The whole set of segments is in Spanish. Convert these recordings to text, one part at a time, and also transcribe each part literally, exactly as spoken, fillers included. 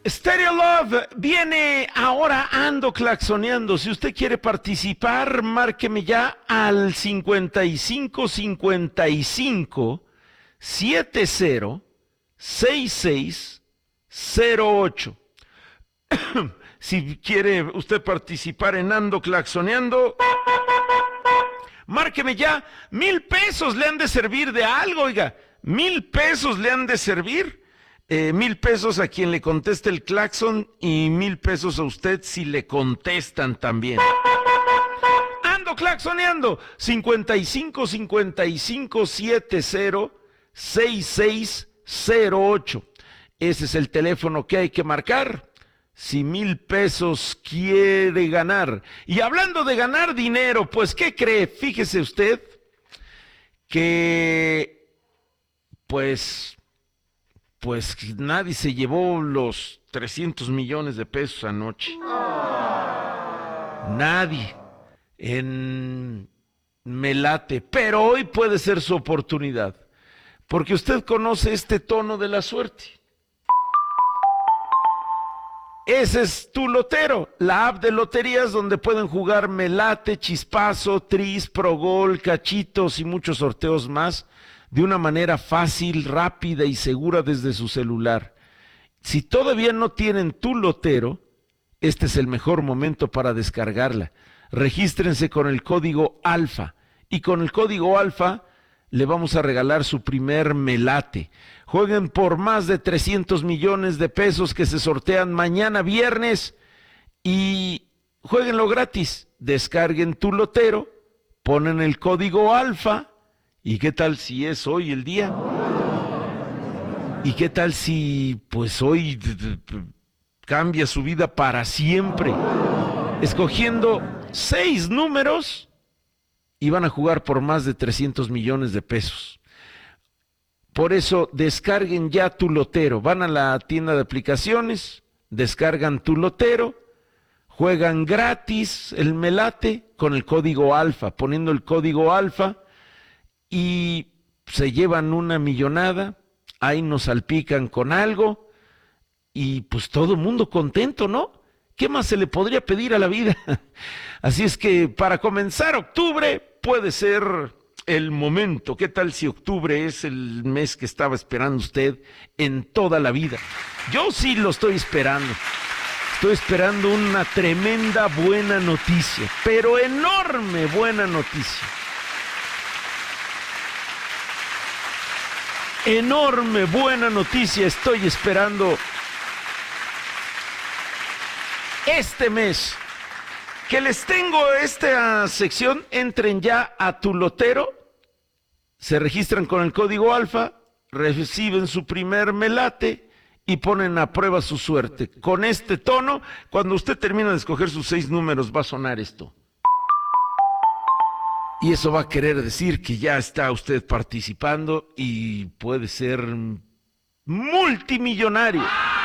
Stereo Love viene ahora Ando Claxoneando. Si usted quiere participar, márqueme ya al cincuenta y cinco cincuenta y cinco setenta sesenta y seis cero ocho. Si quiere usted participar en Ando Claxoneando, márqueme ya. Mil pesos le han de servir de algo, oiga. Mil pesos le han de servir. Eh, mil pesos a quien le conteste el claxon y mil pesos a usted si le contestan también. Ando claxoneando. cincuenta y cinco cincuenta y cinco setenta sesenta y seis cero ocho. Ese es el teléfono que hay que marcar si mil pesos quiere ganar. Y hablando de ganar dinero, pues ¿qué cree? Fíjese usted que pues... Pues nadie se llevó los trescientos millones de pesos anoche. Nadie. En Melate. Pero hoy puede ser su oportunidad. Porque usted conoce este tono de la suerte. Ese es Tu Lotero, la app de loterías donde pueden jugar Melate, Chispazo, Tris, Progol, Cachitos y muchos sorteos más, de una manera fácil, rápida y segura desde su celular. Si todavía no tienen Tu Lotero, este es el mejor momento para descargarla. Regístrense con el código ALFA y con el código ALFA le vamos a regalar su primer Melate. Jueguen por más de trescientos millones de pesos que se sortean mañana viernes y jueguenlo gratis. Descarguen Tu Lotero, ponen el código ALFA. ¿Y qué tal si es hoy el día? ¿Y qué tal si pues hoy cambia su vida para siempre? Escogiendo seis números y van a jugar por más de trescientos millones de pesos. Por eso descarguen ya Tu Lotero. Van a la tienda de aplicaciones, descargan Tu Lotero, juegan gratis el Melate con el código ALFA, poniendo el código ALFA. Y se llevan una millonada, ahí nos salpican con algo y pues todo el mundo contento, ¿no? ¿Qué más se le podría pedir a la vida? Así es que para comenzar octubre puede ser el momento. ¿Qué tal si octubre es el mes que estaba esperando usted en toda la vida? Yo sí lo estoy esperando. Estoy esperando una tremenda buena noticia, pero enorme buena noticia. Enorme buena noticia estoy esperando este mes. Que les tengo esta sección, entren ya a Tu Lotero, se registran con el código ALFA, reciben su primer Melate y ponen a prueba su suerte. Con este tono, cuando usted termina de escoger sus seis números, va a sonar esto. Y eso va a querer decir que ya está usted participando y puede ser multimillonario.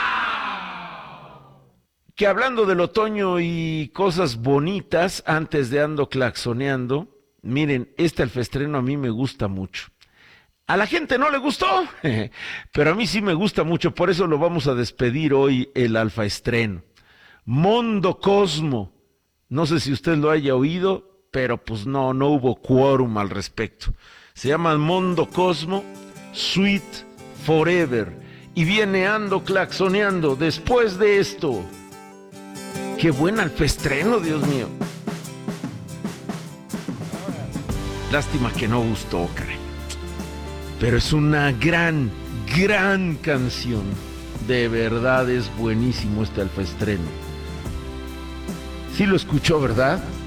Que hablando del otoño y cosas bonitas, antes de Ando Claxoneando, miren, este alfaestreno a mí me gusta mucho. A la gente no le gustó, pero a mí sí me gusta mucho, por eso lo vamos a despedir hoy, el alfaestreno. Mondo Cosmo, no sé si usted lo haya oído, pero pues no, no hubo quórum al respecto. Se llama Mondo Cosmo, Sweet Forever, y viene Ando Claxoneando después de esto. ¡Qué buen alfaestreno, Dios mío! Lástima que no gustó, caray. Pero es una gran, gran canción. De verdad es buenísimo este alfaestreno. Sí lo escuchó, ¿verdad?